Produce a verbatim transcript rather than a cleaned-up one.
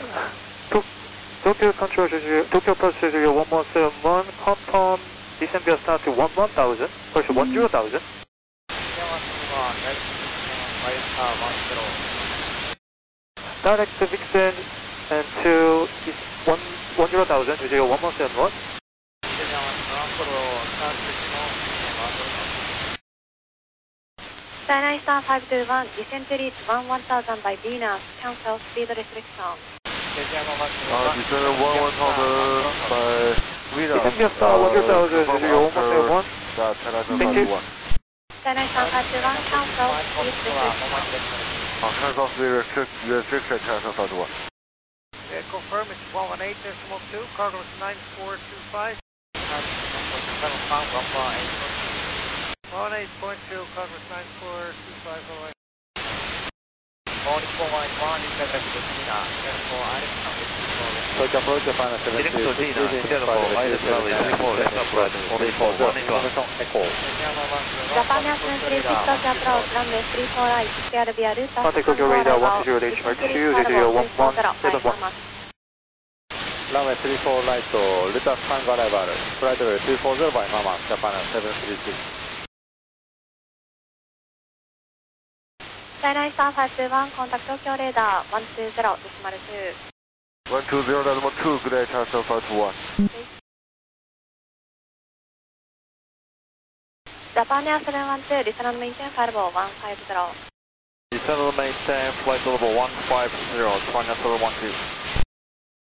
Tokyo Control, Tokyo Plus one one seven one, confirm descent via start to one one thousand, correction one zero thousand. Direct to Vixen and to one one zero thousand to zero one one seven one. Skyline Star five two one, descent to reach one one thousand by Venus, cancel speed restriction. Uh, descend one one thousand by Venus. Descent via star one zero thousand to zero one one seven one. That China Thank you. Skyline Star five two one, cancel speed restriction. Uh, cancel speed restriction, restriction, China five two one. Yeah, confirm it's one one eight decimal two, cargo is nine four two five. one one eight point two, cargo is nine four two five, oh eight. Tokyo approach Japan seven three Direct to Gina, clear for wireless runway three four left approach, three four one eight one. Japan seven three six Tokyo approach, runway three four right, clear via route of Contact Tokyo radar one two zero, descent to zero one one seven one. Runway three four right, Lutas Tango arrival, flight level two four zero by Mama, Japan seven three six. Skyline Star five two one, contact Tokyo radar one two zero, decimal two. one two zero, decimal two, good day, China five two one. Japan Air seven one two, descend and maintain flight level one five zero. Descend and maintain flight level one five zero, Japan seven one two.